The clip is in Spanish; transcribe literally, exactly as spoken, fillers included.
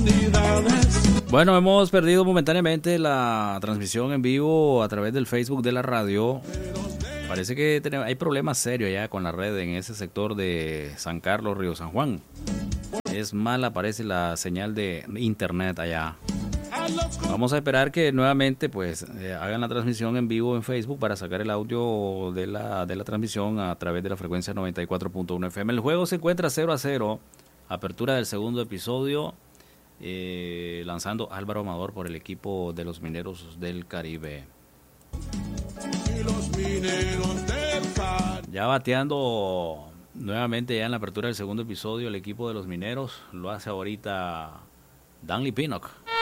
Bueno, hemos perdido momentáneamente la transmisión en vivo a través del Facebook de la radio. Parece que tenemos, hay problemas serios ya con la red en ese sector de San Carlos, Río San Juan. Es mala, parece la señal de internet allá. Vamos a esperar que nuevamente pues eh, hagan la transmisión en vivo en Facebook para sacar el audio de la, de la transmisión a través de la frecuencia noventa y cuatro punto uno F M. El juego se encuentra cero a cero. Apertura del segundo episodio. Eh, lanzando Álvaro Amador por el equipo de los Mineros del Caribe. Ya bateando nuevamente ya en la apertura del segundo episodio el equipo de los Mineros. Lo hace ahorita Danley Pinnock.